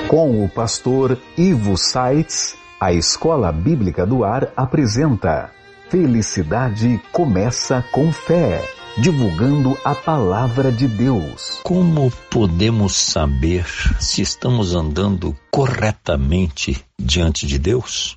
Com o pastor Ivo Saitz, a Escola Bíblica do Ar apresenta Felicidade Começa com Fé, divulgando a Palavra de Deus. Como podemos saber se estamos andando corretamente diante de Deus?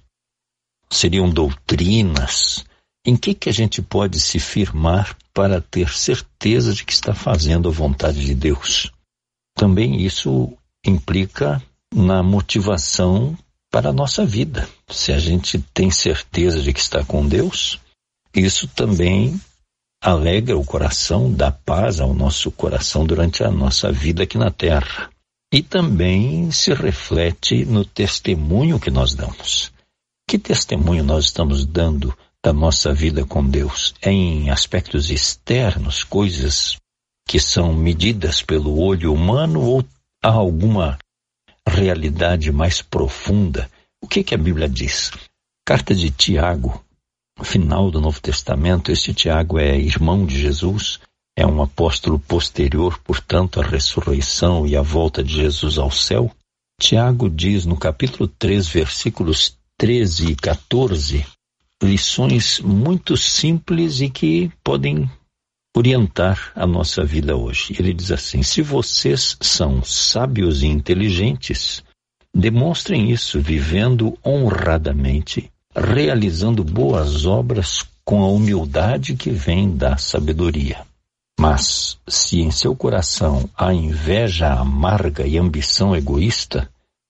Seriam doutrinas? Em que a gente pode se firmar para ter certeza de que está fazendo a vontade de Deus? Também isso implica na motivação para a nossa vida. Se a gente tem certeza de que está com Deus, isso também alegra o coração, dá paz ao nosso coração durante a nossa vida aqui na terra. E também se reflete no testemunho que nós damos. Que testemunho nós estamos dando da nossa vida com Deus? É em aspectos externos, coisas que são medidas pelo olho humano, ou há alguma realidade mais profunda? O que a Bíblia diz? Carta de Tiago, final do Novo Testamento. Este Tiago é irmão de Jesus, é um apóstolo posterior, portanto, à ressurreição e à volta de Jesus ao céu. Tiago diz no capítulo 3, versículos 13 e 14, lições muito simples e que podem orientar a nossa vida hoje. Ele diz assim: se vocês são sábios e inteligentes, demonstrem isso vivendo honradamente, realizando boas obras com a humildade que vem da sabedoria. Mas, se em seu coração há inveja amarga e ambição egoísta,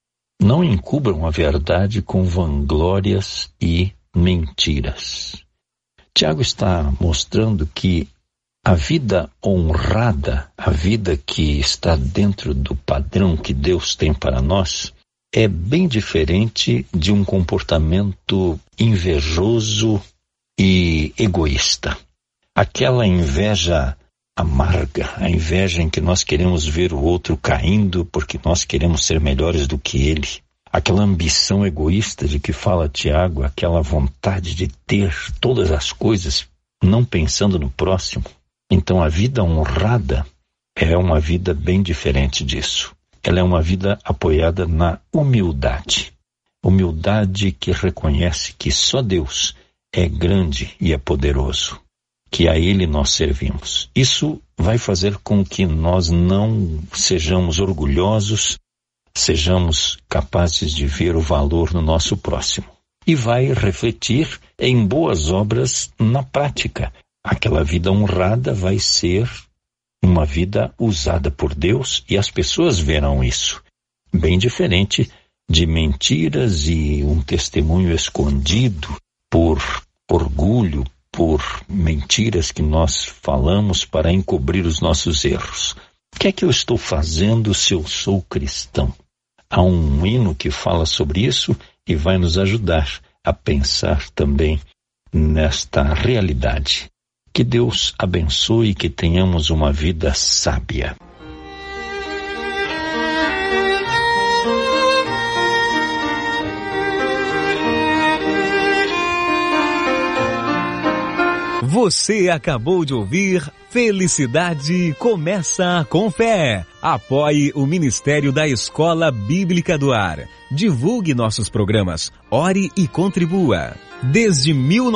não encubram a verdade com vanglórias e mentiras. Tiago está mostrando que a vida honrada, a vida que está dentro do padrão que Deus tem para nós, é bem diferente de um comportamento invejoso e egoísta. Aquela inveja amarga, a inveja em que nós queremos ver o outro caindo porque nós queremos ser melhores do que ele. Aquela ambição egoísta de que fala Tiago, aquela vontade de ter todas as coisas não pensando no próximo. Então a vida honrada é uma vida bem diferente disso. Ela é uma vida apoiada na humildade. Humildade que reconhece que só Deus é grande e é poderoso, que a Ele nós servimos. Isso vai fazer com que nós não sejamos orgulhosos, sejamos capazes de ver o valor no nosso próximo. E vai refletir em boas obras na prática. Aquela vida honrada vai ser uma vida usada por Deus e as pessoas verão isso. Bem diferente de mentiras e um testemunho escondido por orgulho, por mentiras que nós falamos para encobrir os nossos erros. O que é que eu estou fazendo se eu sou cristão? Há um hino que fala sobre isso e vai nos ajudar a pensar também nesta realidade. Que Deus abençoe e que tenhamos uma vida sábia. Você acabou de ouvir Felicidade Começa com Fé. Apoie o Ministério da Escola Bíblica do Ar. Divulgue nossos programas. Ore e contribua. Desde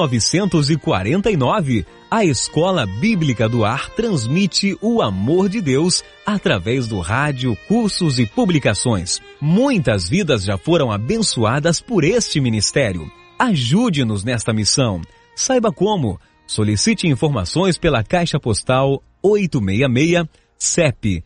1949, a Escola Bíblica do Ar transmite o amor de Deus através do rádio, cursos e publicações. Muitas vidas já foram abençoadas por este ministério. Ajude-nos nesta missão. Saiba como. Solicite informações pela Caixa Postal 866, CEP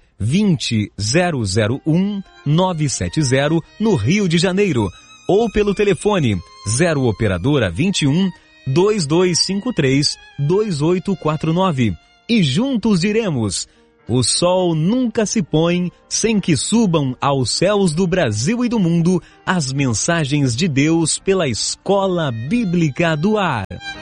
20001-970, no Rio de Janeiro, ou pelo telefone 0 operadora 21 2253 2849. E juntos diremos: o sol nunca se põe sem que subam aos céus do Brasil e do mundo as mensagens de Deus pela Escola Bíblica do Ar.